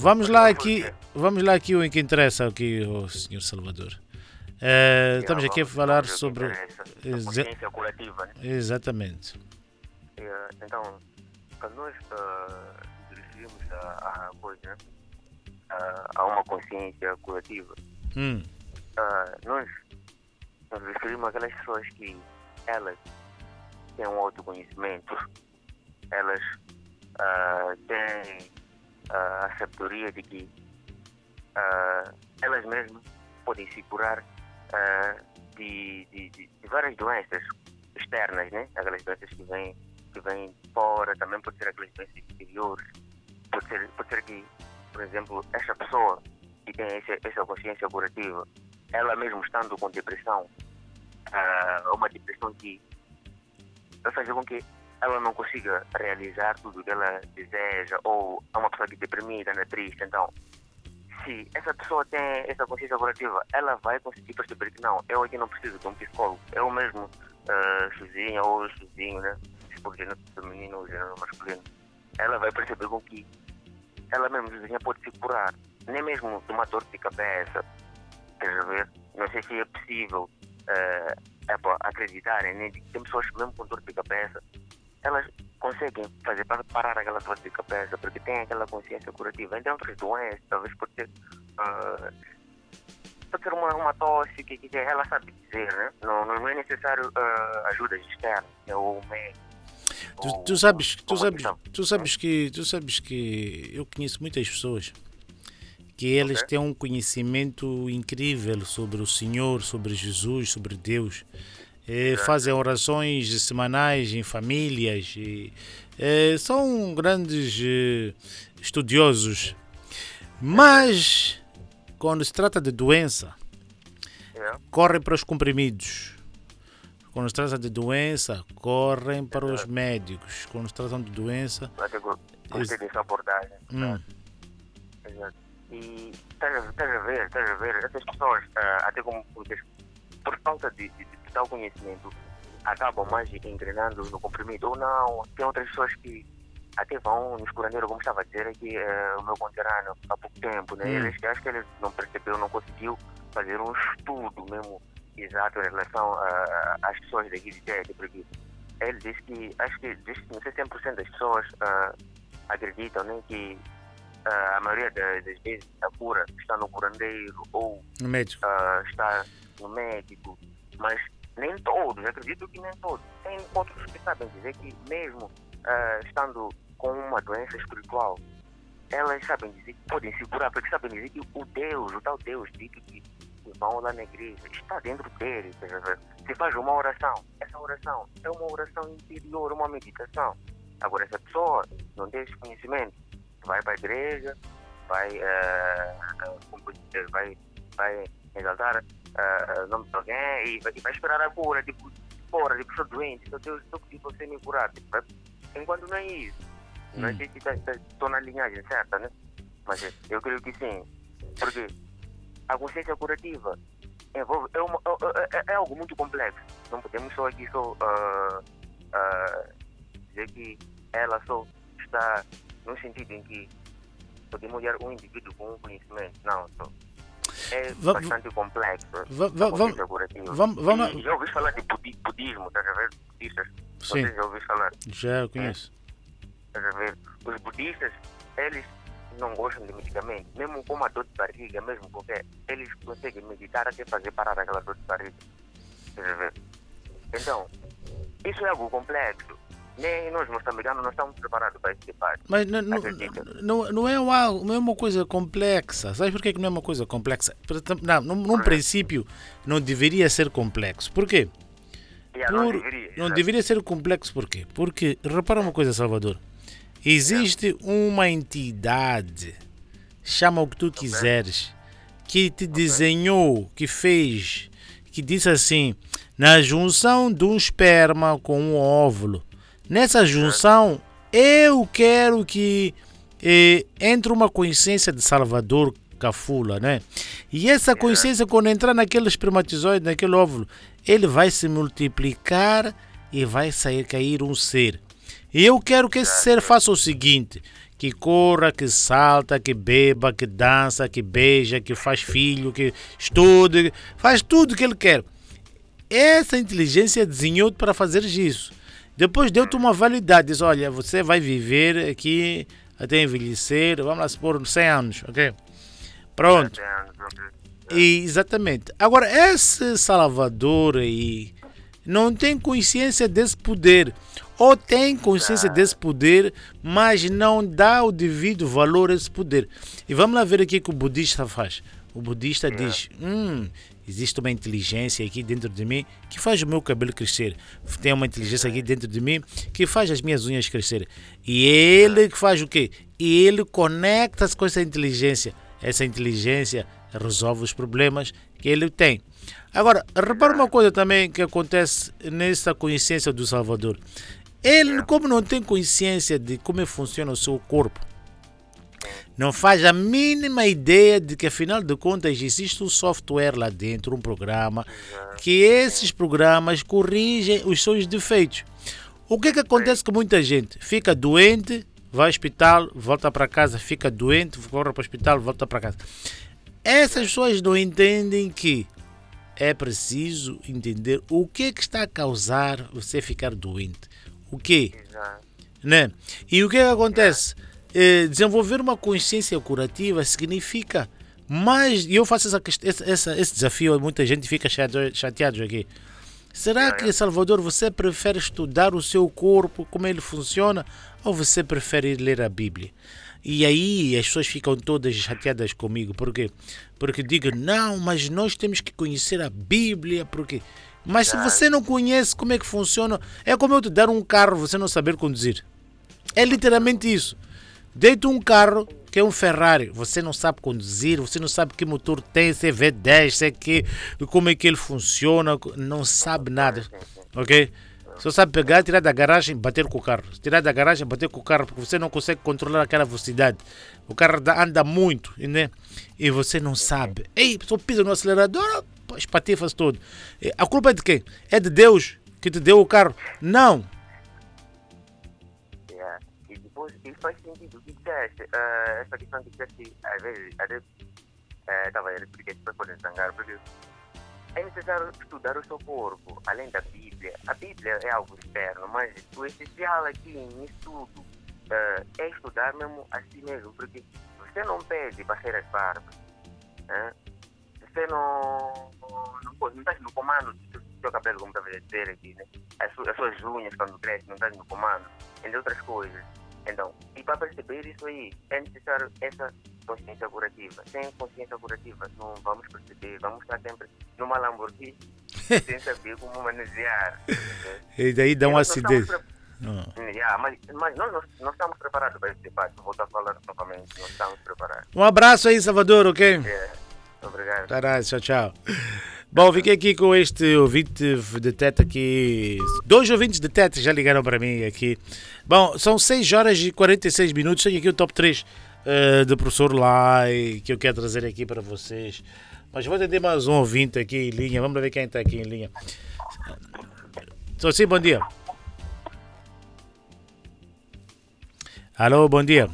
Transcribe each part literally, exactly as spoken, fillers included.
vamos lá aqui, vamos lá aqui o que interessa aqui, o senhor Salvador. Uh, estamos aqui a falar sobre a consciência curativa, né? Exatamente. Então, quando nós uh, dirigimos a, a coisa, né? uh, a uma consciência curativa, hum. uh, nós nos referimos àquelas pessoas que elas têm um autoconhecimento, elas uh, têm uh, a sabedoria de que uh, elas mesmas podem se curar uh, de, de, de, de várias doenças externas, né? Aquelas doenças que vêm que vêm de fora, também pode ser aquelas doenças exteriores, pode ser, pode ser que, por exemplo, esta pessoa que tem essa, essa consciência curativa, ela mesmo estando com depressão, uh, uma depressão que vai fazer com que ela não consiga realizar tudo o que ela deseja, ou é uma pessoa que é deprimida, anda triste. Então, se essa pessoa tem essa consciência curativa, ela vai conseguir perceber que não, eu aqui não preciso de um psicólogo, eu mesmo, uh, sozinha ou sozinho, né? Se for gênero feminino ou gênero masculino, ela vai perceber com que ela mesmo sozinha pode se curar, nem mesmo de uma dor de cabeça. Quer ver? Não sei se é possível uh, é para acreditarem, né? Tem pessoas que mesmo com dor de cabeça, elas conseguem fazer para parar aquela dor de cabeça, porque têm aquela consciência curativa. Entre outras doenças, talvez pode ser, uh, pode ser uma, uma tosse que, que ela sabe dizer, né? Não, não é necessário uh, ajuda externa, né? Ou um médico. Tu, tu sabes, tu sabes, tu sabes que, tu sabes que eu conheço muitas pessoas que eles Okay. têm um conhecimento incrível sobre o Senhor, sobre Jesus, sobre Deus. É, fazem orações semanais em famílias, e, é, são grandes é, estudiosos, mas quando se trata de doença, Yeah. correm para os comprimidos. Quando se trata de doença, correm para os médicos. Quando se trata de doença... Até gostei dessa abordagem. Hum. Exato. E estás a ver, estás a ver, essas pessoas, uh, até como por falta de, de, de tal conhecimento, acabam mais engrenando no comprimido. Ou não, tem outras pessoas que até vão nos curandeiros, como estava a dizer aqui, uh, o meu conterrâneo há pouco tempo, né? Hum. Eles, acho que eles não percebeu, não conseguiu fazer um estudo mesmo exato em relação uh, às pessoas daqui de Tete, porque ele disse que, acho que diz que não sei cem por cento das pessoas uh, acreditam, né, que uh, a maioria das, das vezes a cura está no curandeiro ou No médico. uh, está no médico, mas nem todos, acredito que nem todos. Tem outros que sabem dizer que mesmo uh, estando com uma doença espiritual, elas sabem dizer que podem se curar, porque sabem dizer que o Deus, o tal Deus dito que vão lá na igreja, está dentro dele. Se faz uma oração, essa oração é uma oração interior, uma meditação. Agora, essa pessoa não tem esse conhecimento, vai para a igreja, vai, uh, vai, vai exaltar uh, o nome de alguém e vai, e vai esperar a cura, tipo, fora, de pessoa doente, então Deus, estou pedindo você me curar. Enquanto não é isso, hum. não sei se estou na linhagem certa, né? Mas eu creio que sim, porque a consciência curativa envolve, é, uma, é, é algo muito complexo. Não podemos só aqui só uh, uh, dizer que ela só está no sentido em que podemos olhar um indivíduo com um conhecimento. Não, só. É Va- bastante complexo. va- a va- consciência curativa. vamos- vamos- E já ouvi falar de budi- budismo, estás a ver? Budistas. Sim. Você já ouviu falar? Já conheço. Estás a ver? Os budistas, eles não gostam de medicamento, mesmo com uma dor de barriga, mesmo porque eles conseguem meditar até fazer parar aquela dor de barriga. Estás a ver? Então, isso é algo complexo. Nem nós, moçambicanos, não estamos preparados para esse debate. Mas não, não, Acredita? não, não, é uma, não é uma coisa complexa. Sabes por que que não é uma coisa complexa? Não, num, num princípio não deveria ser complexo. Por quê? Yeah, não Por- deveria. não exato. deveria ser complexo por quê? Porque, repara uma coisa, Salvador. Existe uma entidade, chama o que tu quiseres, que te desenhou, que fez, que disse assim, na junção de um esperma com um óvulo, nessa junção eu quero que eh, entre uma consciência de Salvador Cafula, né? E essa consciência, quando entrar naquele espermatozoide, naquele óvulo, ele vai se multiplicar e vai sair cair um ser. E eu quero que esse ser faça o seguinte, que corra, que salta, que beba, que dança, que beija, que faz filho, que estude, faz tudo o que ele quer. Essa inteligência desenhou-te para fazer isso. Depois deu-te uma validade, diz, olha, você vai viver aqui até envelhecer, vamos lá supor cem anos, ok? Pronto. E, exatamente. Agora, esse Salvador aí não tem consciência desse poder. Ou tem consciência desse poder, mas não dá o devido valor a esse poder. E vamos lá ver aqui o que o budista faz. O budista diz, hum, existe uma inteligência aqui dentro de mim que faz o meu cabelo crescer. Tem uma inteligência aqui dentro de mim que faz as minhas unhas crescer. E ele faz o quê? E ele conecta-se com essa inteligência. Essa inteligência resolve os problemas que ele tem. Agora, repara uma coisa também que acontece nessa consciência do Salvador. Ele, como não tem consciência de como funciona o seu corpo, não faz a mínima ideia de que, afinal de contas, existe um software lá dentro, um programa, que esses programas corrigem os seus defeitos. O que, que acontece com muita gente? Fica doente, vai ao hospital, volta para casa, fica doente, corre para o hospital, volta para casa. Essas pessoas não entendem que é preciso entender o que, que está a causar você ficar doente. O quê? Né? E o que, que acontece? É, desenvolver uma consciência curativa significa mais. E eu faço essa, essa, esse desafio, muita gente fica chateado aqui. Será que, Salvador, você prefere estudar o seu corpo, como ele funciona, ou você prefere ir ler a Bíblia? E aí as pessoas ficam todas chateadas comigo. Por quê? Porque digo, não, mas nós temos que conhecer a Bíblia, porque... Mas se você não conhece como é que funciona, é como eu te dar um carro, você não saber conduzir. É literalmente isso. Deito um carro que é um Ferrari, você não sabe conduzir, você não sabe que motor tem, se é V dez, se é que, como é que ele funciona, não sabe nada, ok? Só sabe pegar, tirar da garagem, bater com o carro. Tirar da garagem, bater com o carro, porque você não consegue controlar aquela velocidade. O carro anda muito, né? E você não sabe. Ei, só pisa no acelerador, espatifa-se todo. A culpa é de quem? É de Deus que te deu o carro? Não. Yeah. E depois, e faz sentido o que disseste. Uh, essa questão que disseste, às vezes, até estava uh, a repetir para poder zangar, porque é necessário estudar o seu corpo, além da Bíblia. A Bíblia é algo externo, mas o essencial aqui nisso tudo uh, é estudar mesmo a si mesmo, porque você não pede para ser as barbas. Né? Você não, não, não está no comando do seu cabelo, como estava a dizer aqui, né? As, su, as suas unhas, quando crescem, não estão no comando, entre outras coisas. Então, e para perceber isso aí, é necessário essa consciência curativa. Sem consciência curativa, não vamos perceber, vamos estar sempre numa Lamborghini, sem saber como manusear. E daí dá uma acidez. Pre... Oh. Yeah, mas mas nós, nós, nós estamos preparados para esse debate, vou voltar a falar novamente, nós estamos preparados. Um abraço aí, Salvador, ok? Yeah. Obrigado. Tará, tchau, tchau. Bom, fiquei aqui com este ouvinte de Teta aqui. Dois ouvintes de Teta já ligaram para mim aqui. Bom, são seis horas e quarenta e seis minutos. Tenho aqui o top três uh, do professor Lai que eu quero trazer aqui para vocês. Mas vou atender mais um ouvinte aqui em linha. Vamos ver quem está aqui em linha. Sou sim, bom dia. Alô, bom dia.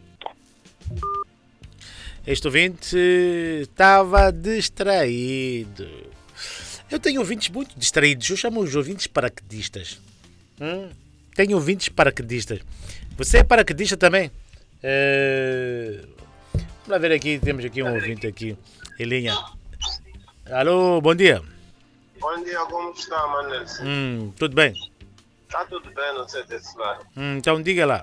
Este ouvinte estava distraído. Eu tenho ouvintes muito distraídos. Eu chamo os ouvintes paraquedistas. Hum? Tenho ouvintes paraquedistas. Você é paraquedista também? É... Vamos lá ver aqui. Temos aqui um ouvinte aqui em linha. Alô, bom dia. Bom dia, como está, Manelson? Hum, tudo bem? Está tudo bem, não sei desse lado. Hum, então diga lá.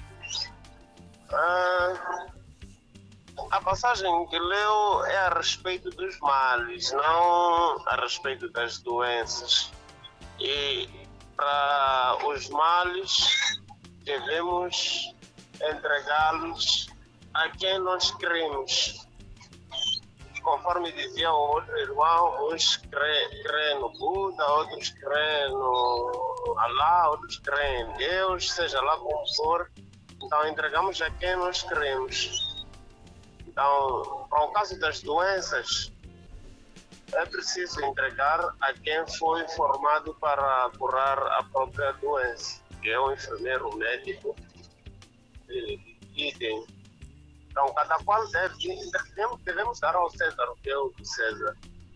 Ah... A passagem que leu é a respeito dos males, não a respeito das doenças. E para os males, devemos entregá-los a quem nós cremos. Conforme dizia o outro irmão, uns creem crê no Buda, outros creem no Allah, outros creem em Deus, seja lá como for. Então entregamos a quem nós cremos. Então, para o caso das doenças, é preciso entregar a quem foi formado para curar a própria doença, que é o enfermeiro, o médico. E, idem. Então, cada qual deve, devemos, devemos dar ao César o que é o do César.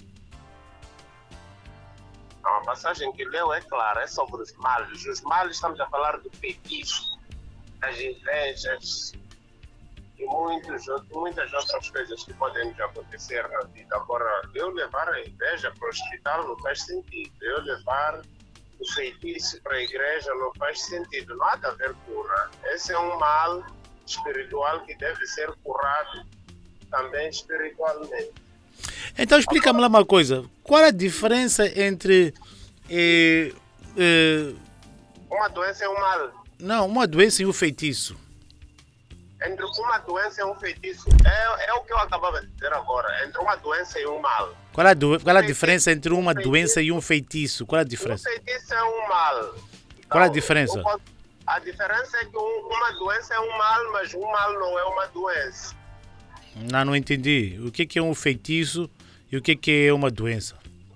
Então, a passagem que leu é clara, é sobre os males. Os males, estamos a falar do feitiço, das invejas e muitos, muitas outras coisas que podem nos acontecer na vida. Agora, eu levar a inveja para o hospital não faz sentido. Eu levar o feitiço para a igreja não faz sentido. Não há de haver cura. Esse é um mal espiritual que deve ser curado também espiritualmente. Então explica-me lá uma coisa. Qual a diferença entre eh, eh, uma doença e um mal? Não, uma doença e um feitiço. Entre uma doença e um feitiço é, é o que eu acabava de dizer agora. Entre uma doença e um mal. Qual a, do, qual a diferença entre uma doença e um feitiço? Qual a diferença? Um feitiço é um mal. Então, qual a diferença? Posso, a diferença é que um, uma doença é um mal, mas um mal não é uma doença. Não, não entendi. O que é um feitiço e o que é uma doença?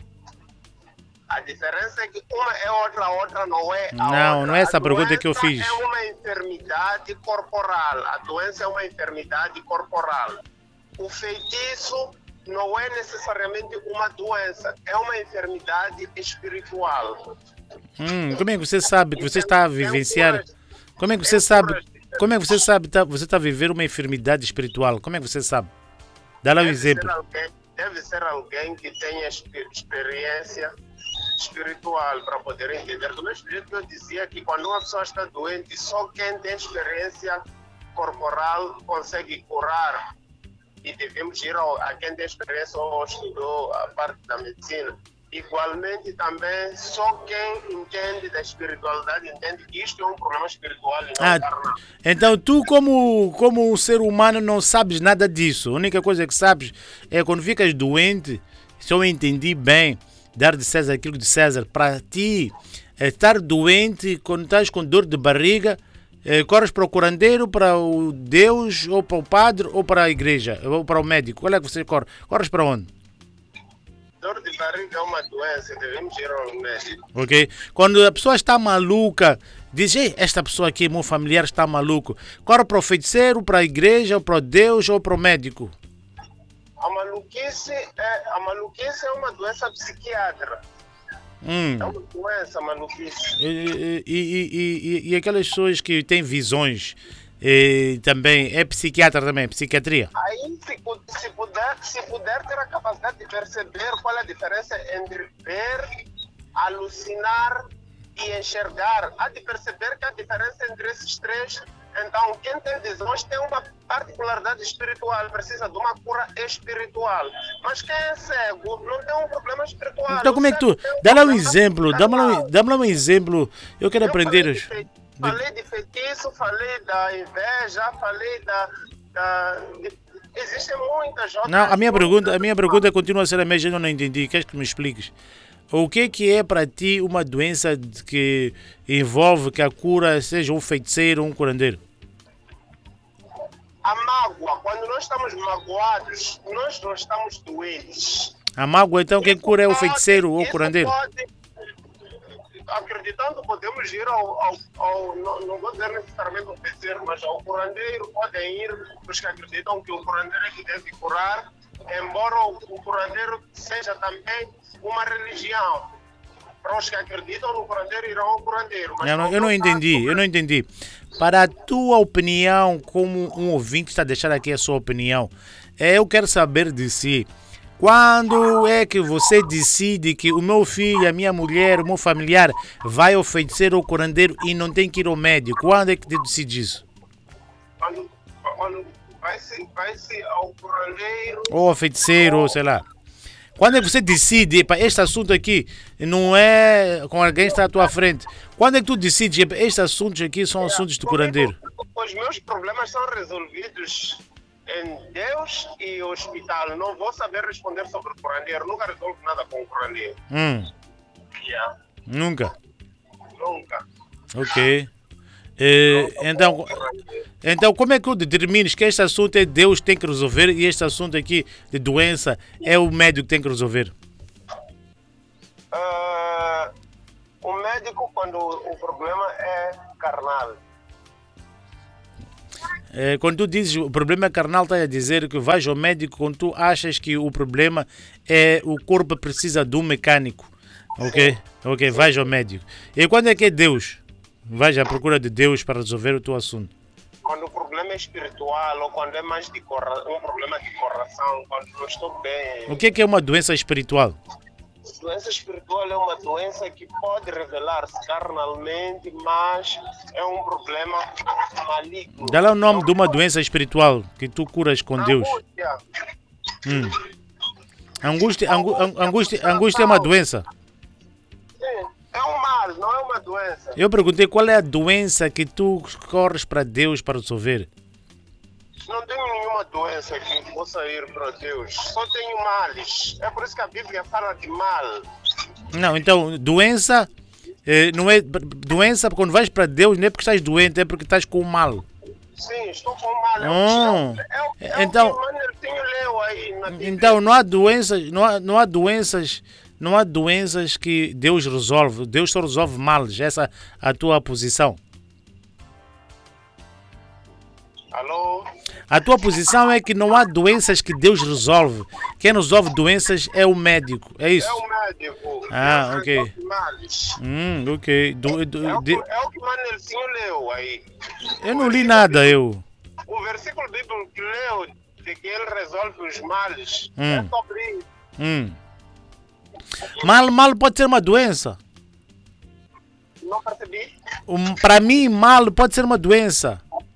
A diferença é que uma é outra, a outra não é a Não, outra. não é essa a pergunta doença que eu fiz. É uma enfermidade corporal. A doença é uma enfermidade corporal. O feitiço não é necessariamente uma doença, é uma enfermidade espiritual. Hum, como é que você sabe que você está a vivenciar? Como é que você sabe? Como é que você sabe que você está a viver uma enfermidade espiritual? Como é que você sabe? Dá lá um exemplo. Alguém, deve ser alguém que tenha experiência espiritual para poder entender. Do mesmo jeito que eu dizia que quando uma pessoa está doente, só quem tem experiência corporal consegue curar. E devemos ir ao, a quem tem experiência ou estudou a parte da medicina. Igualmente também, só quem entende da espiritualidade entende que isto é um problema espiritual e não ah, carnal. Então tu como, como um ser humano não sabes nada disso. A única coisa que sabes é quando ficas doente, se eu entendi bem, dar de César aquilo de César, para ti estar doente, quando estás com dor de barriga, eh, corres para o curandeiro, para o Deus, ou para o padre, ou para a igreja, ou para o médico. Qual é que você corre? Corres para onde? Dor de barriga é uma doença, devemos ir ao médico. Ok? Quando a pessoa está maluca, diz, ei, esta pessoa aqui, meu familiar está maluco. Corre para o feiticeiro, para a igreja, ou para o Deus, ou para o médico. A maluquice é, a maluquice é uma doença psiquiátrica. Hum. É uma doença, a maluquice. E, e, e, e, e aquelas pessoas que têm visões, e, também, é psiquiatra também, psiquiatria? Aí, se, se, puder, se puder ter a capacidade de perceber qual é a diferença entre ver, alucinar e enxergar, há de perceber que a diferença entre esses três. Então, quem tem visões tem uma particularidade espiritual, precisa de uma cura espiritual. Mas quem é cego não tem um problema espiritual. Então, como é que tu... Dá lá um exemplo, dá-me lá, dá lá um exemplo. Eu quero Eu aprender... Falei de, falei de feitiço, falei da inveja, falei da... da de, existem muitas outras... Não, a minha pergunta, a minha pergunta continua a ser a mesma, eu não entendi. Queres que me expliques? O que é que é para ti uma doença que envolve que a cura seja um feiticeiro ou um curandeiro? A mágoa, quando nós estamos magoados, nós não estamos doentes. A mágoa, então, quem cura é o feiticeiro ou o curandeiro? Pode, acreditando, podemos ir ao, ao, ao não, não vou dizer necessariamente ao feiticeiro, mas ao curandeiro, podem ir os que acreditam que o curandeiro é que deve curar, embora o, o curandeiro seja também uma religião. Para os que acreditam no curandeiro, irão ao curandeiro. Mas eu não, eu não entendi, eu não entendi. Para a tua opinião, como um ouvinte está a deixar aqui a sua opinião, eu quero saber de si. Quando é que você decide que o meu filho, a minha mulher, o meu familiar vai ao feiticeiro ou curandeiro e não tem que ir ao médico? Quando é que te decide isso? Quando, quando vai-se vai ao curandeiro... Ou ao feiticeiro, ou sei lá. Quando é que você decide, para este assunto aqui não é com alguém que está à tua frente? Quando é que tu decides, estes assuntos aqui são assuntos de curandeiro? Os meus problemas são resolvidos em Deus e hospital. Não vou saber responder sobre o curandeiro. Nunca resolvo nada com o curandeiro. Hum. Yeah. Nunca? Nunca. Ok. Eh, então, então, como é que tu determinas que este assunto é Deus que tem que resolver e este assunto aqui de doença é o médico que tem que resolver? Uh, o médico, quando o problema é carnal. É, quando tu dizes o problema carnal, está a dizer que vais ao médico quando tu achas que o problema é o corpo precisa de um mecânico. Ok? Ok, vais ao médico. E quando é que é Deus? Vais à procura de Deus para resolver o teu assunto. Quando o problema é espiritual ou quando é mais de cora... um problema de coração, quando não estou bem. O que é que é uma doença espiritual? Doença espiritual é uma doença que pode revelar-se carnalmente, mas é um problema maligno. Dá lá o nome de uma doença espiritual que tu curas com Deus. Angústia. Hum. Angústia, angu, angústia, angústia é uma doença? Sim, é um mal, não é uma doença. Eu perguntei qual é a doença que tu corres para Deus para resolver. Não tenho nenhuma doença que possa ir para Deus, só tenho males. É por isso que a Bíblia fala de mal. Não, então, doença, eh, não é doença quando vais para Deus, não é porque estás doente, é porque estás com mal. Sim, estou com mal. Oh. É, é, é Então, o que o Manertinho leu aí na Bíblia. Então, não há doenças, não há, não há doenças, não há doenças que Deus resolve. Deus só resolve males. Essa é a tua posição. Alô? A tua posição é que não há doenças que Deus resolve. Quem resolve doenças é o médico. É isso? É o médico. Ah, Deus ok. resolve males. Hum, ok. Do, do, É o, de- que- é o que o Manertinho leu aí. Eu não li nada, eu. O versículo bíblico que leu de que ele resolve os males Hum. é sobre isso. Hum. Mal, mal pode ser uma doença. Não percebi? Um, para mim, mal pode ser uma doença.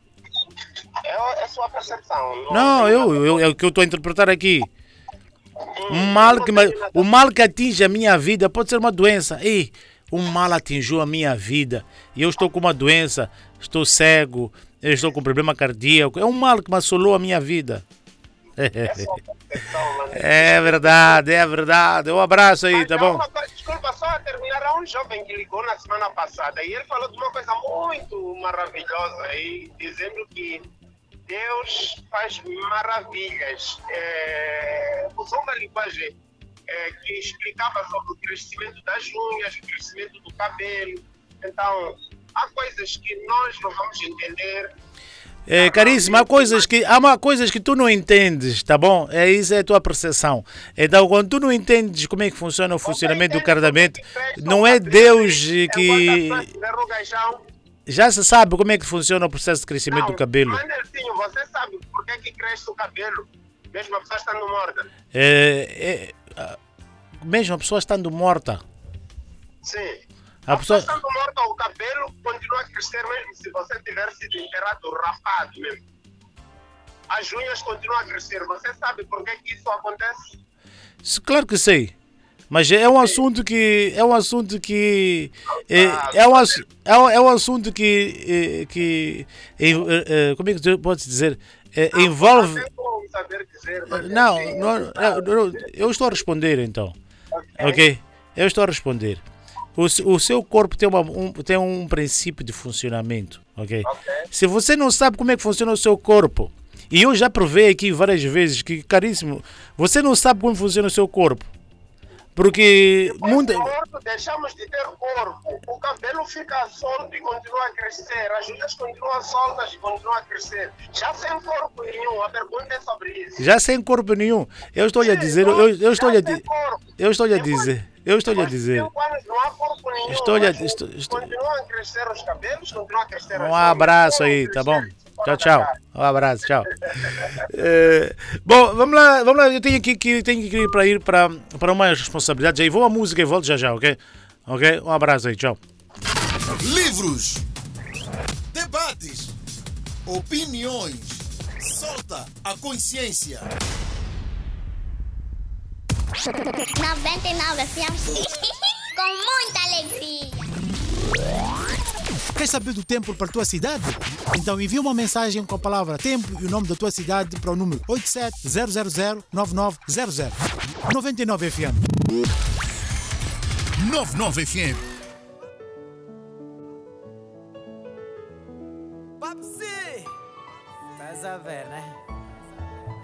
É, é sua percepção. Não, eu, eu, é o que eu estou a interpretar aqui. Um mal que, me- o mal que atinge a minha vida pode ser uma doença. Ei, um mal atingiu a minha vida e eu estou com uma doença, estou cego, eu estou com problema cardíaco. É um mal que me assolou a minha vida. É sua percepção, mano. É verdade, é verdade. Um abraço aí, Mas tá há bom? uma coisa- desculpa, só a terminar. Há um jovem que ligou na semana passada e ele falou de uma coisa muito maravilhosa aí, dizendo que Deus faz maravilhas. É, usou uma linguagem é, que explicava sobre o crescimento das unhas, o crescimento do cabelo. Então, há coisas que nós não vamos entender. É, caríssimo, há coisas, que, há uma- coisas que tu não entendes, tá bom? É isso, é a tua percepção. Então, quando tu não entendes como é que funciona o funcionamento do casamento, não é Deus que... Já se sabe como é que funciona o processo de crescimento do cabelo. Manertinho, você sabe por que, que cresce o cabelo, mesmo a pessoa estando morta? É, é, a- mesmo a pessoa estando morta. Sim. A A pessoa- pessoa estando morta, o cabelo continua a crescer mesmo se você tiver sido enterrado, rapado mesmo. As unhas continuam a crescer. Você sabe por que, que isso acontece? Isso, claro que sei. Mas é um assunto que é um assunto que é, é, um, ass- é, um, é um assunto que é, que é, é, como é que eu posso dizer É, envolve Não tem como saber dizer, mas não, assim, não, não, não, eu estou a responder então, ok? Eu estou a responder. O, se- o seu corpo tem, uma, um, tem um princípio de funcionamento, ok? Ok. Se você não sabe como é que funciona o seu corpo, e eu já provei aqui várias vezes que, caríssimo, você não sabe como funciona o seu corpo. Porque muita, Morto, deixamos de ter corpo. O cabelo fica solto e continua a crescer. As unhas continuam soltas e continuam a crescer. Já sem corpo nenhum. A pergunta é sobre isso. já sem corpo nenhum, eu estou lhe a dizer, eu, eu estou lhe a Já sem dizer, corpo. eu estou lhe a dizer, eu estou lhe a Mas dizer. cinco anos não há corpo nenhum. Estou-lhe a- mas estou- estou- Continuam a crescer os cabelos, continuam a crescer as Um unhas. abraço Continuam a aí, tá bom? crescer. Tchau, Fora tchau. da casa. Um abraço, tchau. É, bom, vamos lá, vamos lá. Eu tenho que, que, tenho que ir para ir para, para umas responsabilidades aí. Vou à música e volto já já, ok? Ok? Um abraço aí, tchau. Livros, debates, opiniões. Solta a consciência. noventa e nove F M com muita alegria. Quer saber do tempo para a tua cidade? Então envia uma mensagem com a palavra tempo e o nome da tua cidade para o número oito sete zero zero zero nove nove zero zero. noventa e nove F M. noventa e nove F M. Papsi! Estás a ver, né?